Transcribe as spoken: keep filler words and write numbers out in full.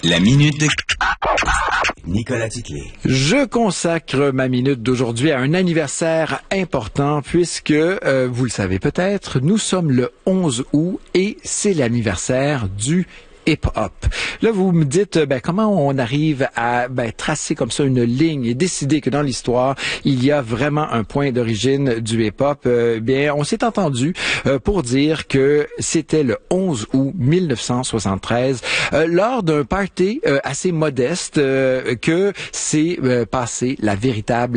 La minute de Nicolas Tiquet. Je consacre ma minute d'aujourd'hui à un anniversaire important puisque, euh, vous le savez peut-être, nous sommes le onze août et c'est l'anniversaire du hip-hop. Là, vous me dites, ben, comment on arrive à ben, tracer comme ça une ligne et décider que dans l'histoire, il y a vraiment un point d'origine du hip-hop? Euh, bien, on s'est entendu euh, pour dire que c'était le onze août mille neuf cent soixante-treize, euh, lors d'un party euh, assez modeste, euh, que s'est euh, passé la véritable